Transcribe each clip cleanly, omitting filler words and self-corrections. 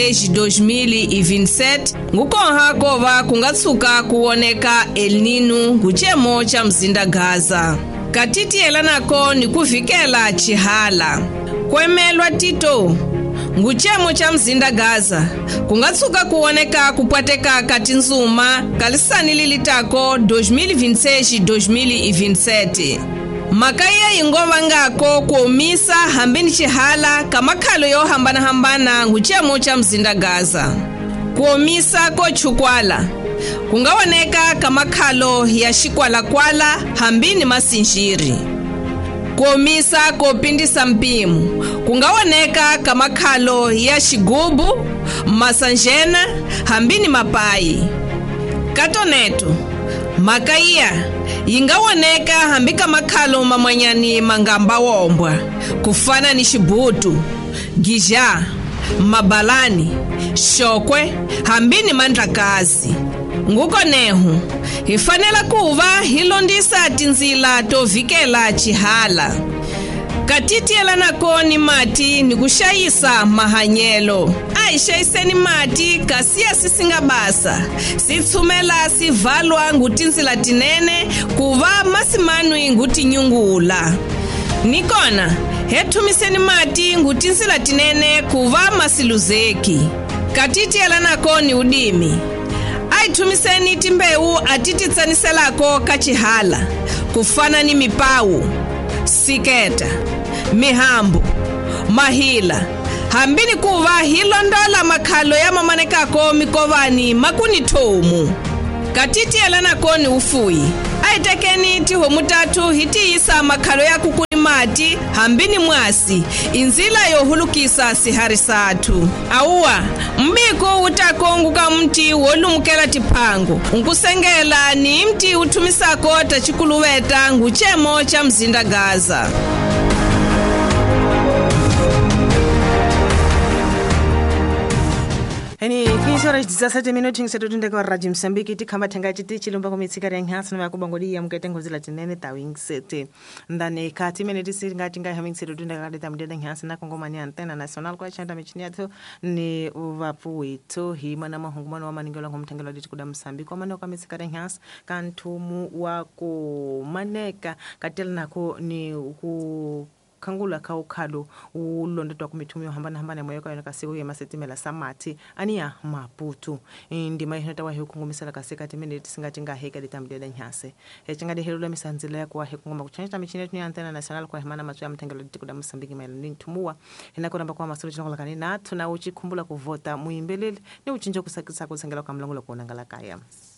2027 ngukonha kova kungatsuka kuoneka El Nino nguchemo cha mzinda Gaza. Katitiela nako ni kuvikela chihala. Kwemelwa Tito nguchemo cha mzinda Gaza kungatsuka kuoneka kupwateka kati nzuma kalisani lilitako 2026-2027. Makaya ingova ngako kuomisa hambini chihala kamakhalo yo hambana nguchemo cha mzinda Gaza. Kuomisa ko chukwala kungaoneka kamakhalo ya shikwala-kwala hambini masinjiri. Kuomisa kopindisa mpimu kungaoneka kamakhalo ya shigubu masanjena hambini mapayi. Katoneto makaya ingawoneka hambika makhalo mamanyani mangamba wombwa kufana ni shibutu, gija, mabalani, shokwe hambini mandlakazi. Nguko nehu hifanela kuva hilondisa tinzila tovikela chihala. Katitiela nako ni mati ni kushayisa mahanyelo. Aishayiseni mati kasia sisingabasa. Sitsumela sivalwa ngutinzila tinene kuva masimanwi nguti nyungula. Nikona hetumiseni mati ngutinzila tinene kuva masiluzeki. Katitiela nako ni udimi. Aitumiseni timbeu atititsaniselako kachihala kufana ni mipawu, siketa, mihambu, mahila hambini kuva hilondola makhalo ya mamanekako mikovani makuni tomu. Katitiela nako ni ufuyi. Aitekeni tiho mutatu hitiisa makhalo ya kukuni mati hambini mwasi inzila yohulukisa siharisatu. Auwa mbiko utakonguka mti wolumukela tipango nkusengela ni mti utumisako tachikuluweta nguchemo cha mzinda Gaza. Eni kinsora 17 minuti ngisetutunda kwa Radio Msambiki tikamba tanga chiti chilumba kwa mitsikari ya nhasa na makubangodi ya mkete ngozila tinene tawing sete. Ndane kati minute ngati ngai having setutunda kwa data mdeda nhasa na kongomani antena national kwa chanda michini yato ni uvapu wetu hima na mahungumano wa maningola kwa mtengelo ditu kuda Msambiki kwa mano kwa mitsikari ya nhasa kantumu wako maneka katela nako ni kangula kaukalo ulondetwa kumitumio hambana moyo kwa nakasiku ya masetimela samati ania Maputo ndima hinata wa hukungumisala kaseka timene tisingatinga heka ditamdela nyase changade helula misanzila ya kwa hekungoma kuchanja michini yetu ni antena national kwa hemana matu ya mtengelo ditikuda Msambiki mailini tumua hinako namba kwa masulu chinokola kanina tuna uchi kumbula kuvota muimbelele ni uchinjo kusakisa kusengela kwa mlangulo kuonangala kaya.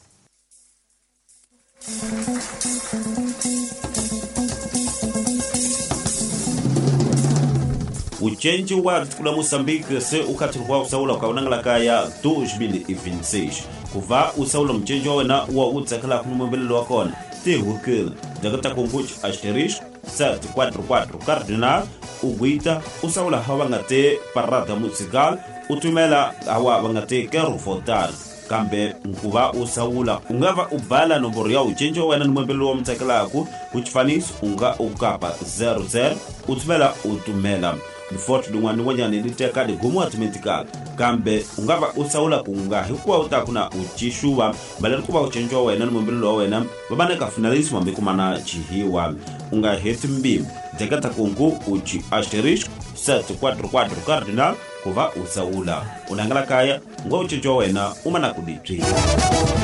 Uchenji wa kula Mozambique se ukatirwa usaula kwa unangalaka ya 2026 kuva usaula mchenji wa utsakala kumubelelo wakona tehukila jagata kunguchi asherish 744 cardinal uguita usaula hawangate parada musical utumela hawangate keru votar kambe nkuva usaula ungava ubala nomboro ya uchenji wa numubelelo wa mtsakala aku uchifanis unga ukapa 00 utumela Fort dungwani wanyane liteka de gomu automatica kambe ungava usaula kunga hikuwa utakuna uchishuwa balani kuba uchenjwa wena numubilo wena babane ka finalist mambe kumana chihiwa unga hetimbi jagata kungu uchi asherish 744 cardinal kuva usaula unangala kaya ngo uchenjwa wena umana kuditri.